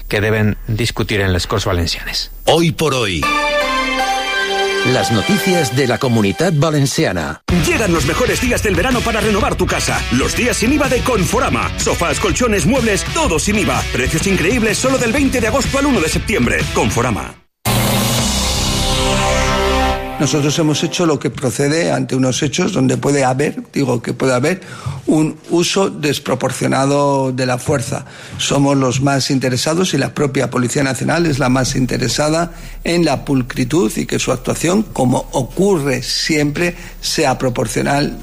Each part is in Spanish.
que deben discutir en les Corts Valencianes. Hoy por hoy. Las noticias de la Comunidad Valenciana. Llegan los mejores días del verano para renovar tu casa. Los días sin IVA de Conforama. Sofás, colchones, muebles, todo sin IVA. Precios increíbles solo del 20 de agosto al 1 de septiembre. Conforama. Nosotros hemos hecho lo que procede ante unos hechos donde puede haber un uso desproporcionado de la fuerza. Somos los más interesados y la propia Policía Nacional es la más interesada en la pulcritud y que su actuación, como ocurre siempre, sea proporcional,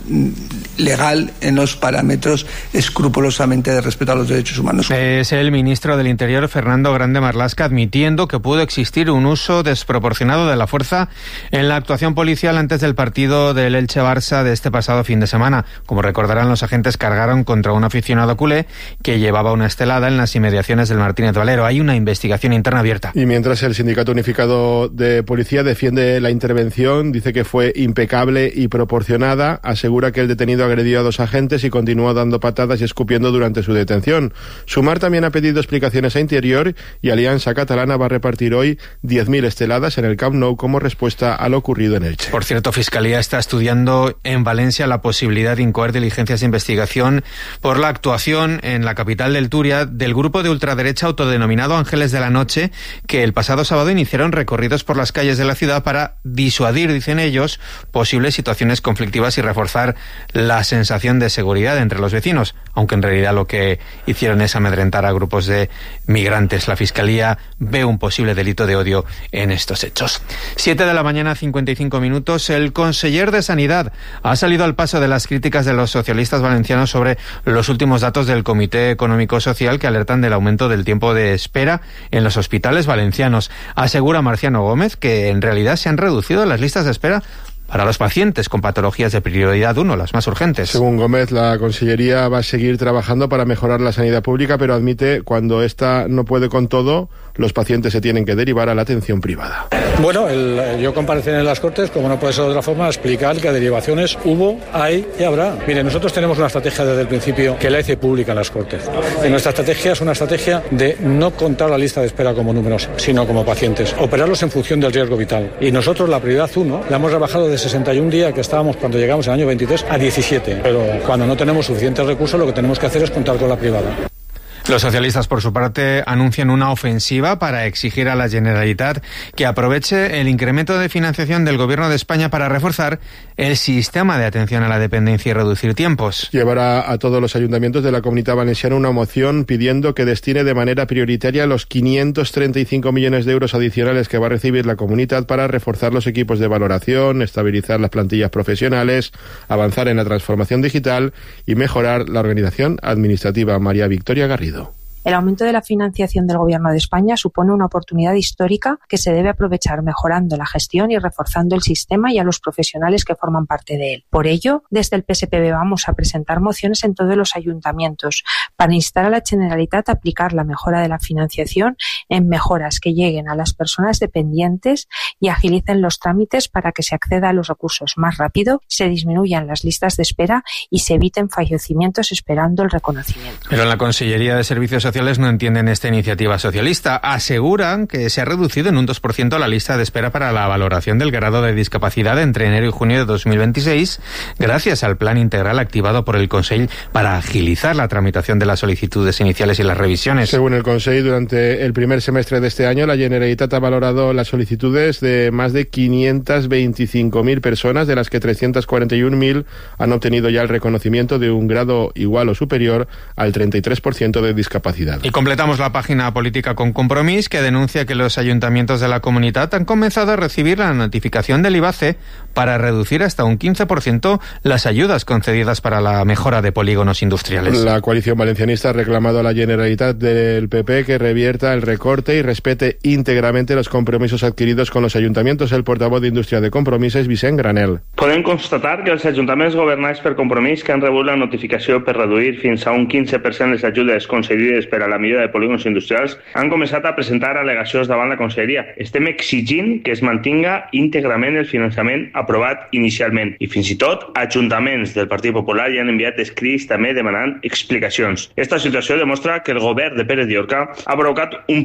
legal, en los parámetros escrupulosamente de respeto a los derechos humanos. Es el ministro del Interior, Fernando Grande Marlaska, admitiendo que pudo existir un uso desproporcionado de la fuerza en la actuación policial antes del partido del Elche-Barça de este pasado fin de semana. Como recordarán, los agentes cargaron contra un aficionado culé que llevaba una estelada en las inmediaciones del Martínez Valero. Hay una investigación interna abierta. Y mientras el Sindicato Unificado de Policía defiende la intervención, dice que fue impecable y proporcionada, asegura que el detenido agredió a 2 agentes y continuó dando patadas y escupiendo durante su detención. Sumar también ha pedido explicaciones a Interior y Alianza Catalana va a repartir hoy 10.000 esteladas en el Camp Nou como respuesta a lo ocurrido en Elche. Por cierto, Fiscalía está estudiando en Valencia la posibilidad de incoar diligencias de investigación por la actuación en la capital del Túria del grupo de ultraderecha autodenominado Ángeles de la Noche, que el pasado sábado iniciaron recorridos por las calles de la ciudad para disuadir, dicen ellos, posibles situaciones conflictivas y reforzar la sensación de seguridad entre los vecinos, aunque en realidad lo que hicieron es amedrentar a grupos de migrantes. La Fiscalía ve un posible delito de odio en estos hechos. 7 de la mañana, 55 minutos. El conseller de Sanidad ha salido al paso de las críticas de los socialistas valencianos sobre los últimos datos del Comité Económico Social que alertan del aumento del tiempo de espera en los hospitales valencianos. Asegura Marciano Gómez que en realidad se han reducido las listas de espera para los pacientes con patologías de prioridad 1, las más urgentes. Según Gómez, la Consellería va a seguir trabajando para mejorar la sanidad pública, pero admite cuando esta no puede con todo, los pacientes se tienen que derivar a la atención privada. Bueno, yo compareceré en las Cortes, como no puede ser de otra forma, a explicar que derivaciones hubo, hay y habrá. Mire, nosotros tenemos una estrategia desde el principio que la hice pública en las Cortes. Y nuestra estrategia es una estrategia de no contar la lista de espera como números, sino como pacientes, operarlos en función del riesgo vital. Y nosotros la prioridad 1 la hemos rebajado de 61 días que estábamos cuando llegamos en el año 23 a 17. Pero cuando no tenemos suficientes recursos, lo que tenemos que hacer es contar con la privada. Los socialistas, por su parte, anuncian una ofensiva para exigir a la Generalitat que aproveche el incremento de financiación del Gobierno de España para reforzar el sistema de atención a la dependencia y reducir tiempos. Llevará a todos los ayuntamientos de la Comunidad Valenciana una moción pidiendo que destine de manera prioritaria los 535 millones de euros adicionales que va a recibir la Comunidad para reforzar los equipos de valoración, estabilizar las plantillas profesionales, avanzar en la transformación digital y mejorar la organización administrativa. María Victoria Garrido. El aumento de la financiación del Gobierno de España supone una oportunidad histórica que se debe aprovechar mejorando la gestión y reforzando el sistema y a los profesionales que forman parte de él. Por ello, desde el PSPV vamos a presentar mociones en todos los ayuntamientos para instar a la Generalitat a aplicar la mejora de la financiación en mejoras que lleguen a las personas dependientes y agilicen los trámites para que se acceda a los recursos más rápido, se disminuyan las listas de espera y se eviten fallecimientos esperando el reconocimiento. Pero en la Consellería de Servicios Sociales no entienden esta iniciativa socialista. Aseguran que se ha reducido en un 2% la lista de espera para la valoración del grado de discapacidad entre enero y junio de 2026, gracias al plan integral activado por el Consell para agilizar la tramitación de las solicitudes iniciales y las revisiones. Según el Consell, durante el primer semestre de este año, la Generalitat ha valorado las solicitudes de más de 525.000 personas, de las que 341.000 han obtenido ya el reconocimiento de un grado igual o superior al 33% de discapacidad. Y completamos la página política con Compromís, que denuncia que los ayuntamientos de la comunidad han comenzado a recibir la notificación del IBACE para reducir hasta un 15% las ayudas concedidas para la mejora de polígonos industriales. La coalición valencianista ha reclamado a la Generalitat del PP que revierta el recorte y respete íntegramente los compromisos adquiridos con los ayuntamientos. El portavoz de Indústria de Compromís és Vicent Granel. Podem constatar que els ajuntaments governats per Compromís, que han rebut la notificació per reduir fins a un 15% les ajudes concedides per a la millora de polígons industrials, han començat a presentar al·legacions davant la Conselleria. Estem exigint que es mantinga íntegrament el finançament aprovat inicialment i fins i tot ajuntaments del Partit Popular ja han enviat escrits també demanant explicacions. Esta situació demostra que el govern de Pérez Llorca ha provocat un